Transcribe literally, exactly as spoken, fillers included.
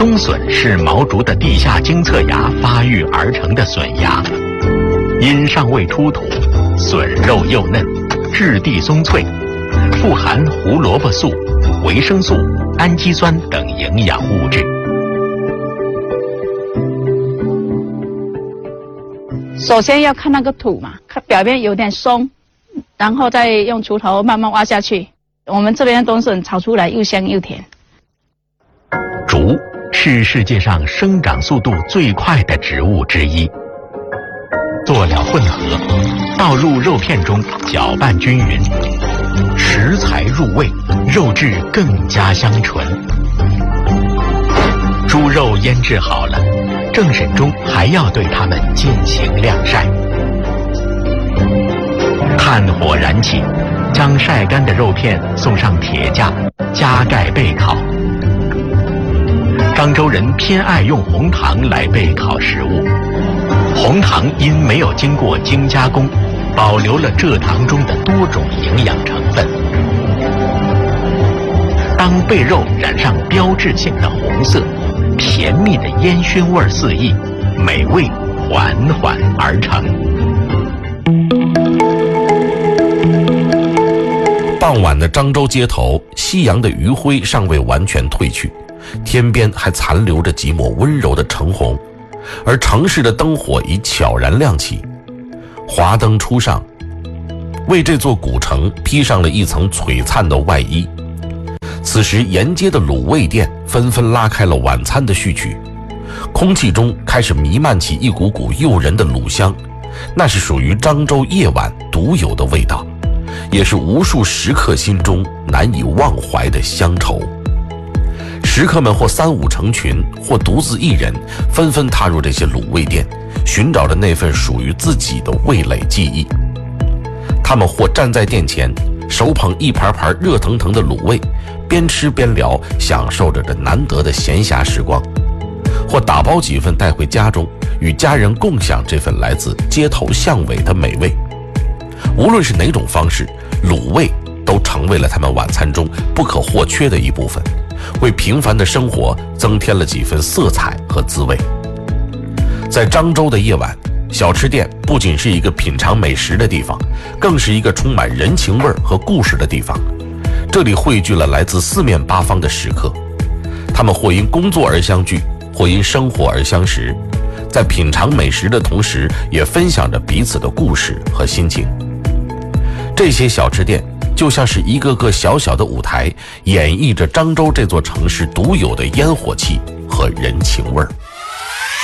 冬笋是毛竹的地下茎侧芽发育而成的笋芽，因尚未出土，笋肉幼嫩，质地松脆，富含胡萝卜素、维生素、氨基酸等营养物质。 首先要看那个土嘛，看表面有点松，然后再用锄头慢慢挖下去。我们这边的冬笋炒出来又香又甜。 竹是世界上生长速度最快的植物之一。做了混合，倒入肉片中，搅拌均匀，食材入味，肉质更加香醇。猪肉腌制好了，政审中还要对它们进行晾晒。炭火燃起，将晒干的肉片送上铁架，加盖备烤。漳州人偏爱用红糖来备烤食物，红糖因没有经过精加工，保留了蔗糖中的多种营养成分。当被肉染上标志性的红色，甜蜜的烟熏味四溢，美味缓缓而成。 傍晚的漳州街头，夕阳的余晖尚未完全褪去，天边还残留着几抹温柔的橙红，而城市的灯火已悄然亮起。华灯初上，为这座古城披上了一层璀璨的外衣。此时沿街的卤味店纷纷拉开了晚餐的序曲，空气中开始弥漫起一股股诱人的卤香，那是属于漳州夜晚独有的味道，也是无数食客心中难以忘怀的乡愁。食客们或三五成群，或独自一人，纷纷踏入这些卤味店，寻找着那份属于自己的味蕾记忆。他们或站在店前，手捧一盘盘热腾腾的卤味，边吃边聊，享受着这难得的闲暇时光；或打包几份带回家中，与家人共享这份来自街头巷尾的美味。无论是哪种方式，卤味都成为了他们晚餐中不可或缺的一部分，为平凡的生活增添了几分色彩和滋味。在漳州的夜晚，小吃店不仅是一个品尝美食的地方，更是一个充满人情味和故事的地方。这里汇聚了来自四面八方的食客，他们或因工作而相聚，或因生活而相识，在品尝美食的同时，也分享着彼此的故事和心情。这些小吃店就像是一个个小小的舞台，演绎着漳州这座城市独有的烟火气和人情味儿。